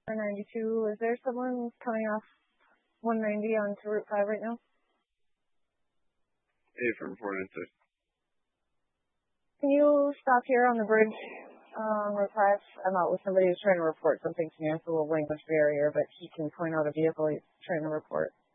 492. Is there someone coming off 190 onto Route 5 right now? Hey, from 496. Can you stop here on the bridge? Route 5. I'm out with somebody who's trying to report something to me. It's a little language barrier, but he can point out a vehicle he's trying to report.